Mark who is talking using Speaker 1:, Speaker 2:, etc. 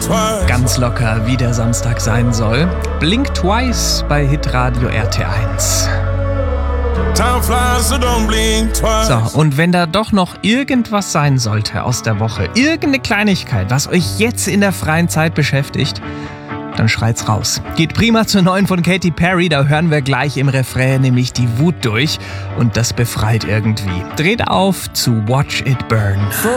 Speaker 1: Ganz locker, wie der Samstag sein soll. Blink Twice bei Hitradio RT1. So, und wenn da doch noch irgendwas sein sollte aus der Woche, irgendeine Kleinigkeit, was euch jetzt in der freien Zeit beschäftigt, dann schreit's raus. Geht prima zur neuen von Katy Perry, da hören wir gleich im Refrain nämlich die Wut durch und das befreit irgendwie. Dreht auf zu Watch It Burn.